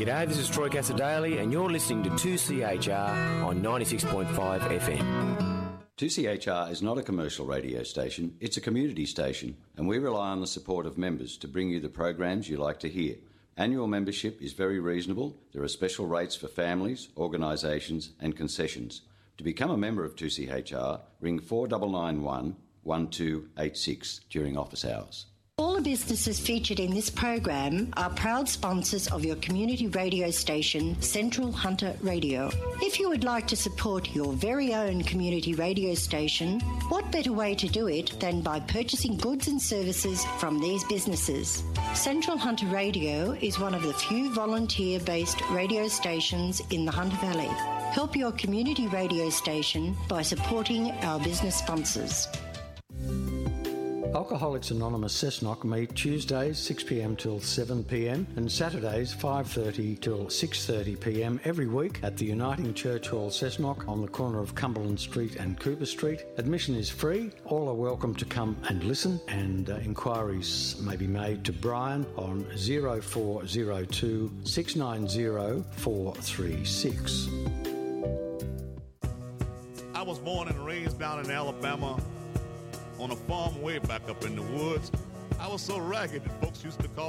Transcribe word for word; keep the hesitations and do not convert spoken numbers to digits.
G'day, this is Troy Cassadaly and you're listening to two C H R on ninety-six point five F M. two C H R is not a commercial radio station, it's a community station, and we rely on the support of members to bring you the programs you like to hear. Annual membership is very reasonable. There are special rates for families, organisations and concessions. To become a member of two C H R, ring four nine nine one, one two eight six during office hours. All the businesses featured in this program are proud sponsors of your community radio station, Central Hunter Radio. If you would like to support your very own community radio station, what better way to do it than by purchasing goods and services from these businesses? Central Hunter Radio is one of the few volunteer-based radio stations in the Hunter Valley. Help your community radio station by supporting our business sponsors. Alcoholics Anonymous Cessnock meet Tuesdays six p m till seven p m and Saturdays five thirty till six thirty p m every week at the Uniting Church Hall Cessnock on the corner of Cumberland Street and Cooper Street. Admission is free. All are welcome to come and listen, and uh, inquiries may be made to Brian on zero four zero two, six nine zero, four three six. I was born and raised down in Alabama on a farm way back up in the woods. I was so ragged that folks used to call